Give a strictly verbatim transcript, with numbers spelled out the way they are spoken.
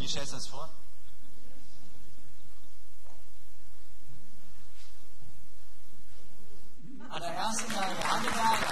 Wie stellst du das vor? An der ersten Reihe, Handwerk.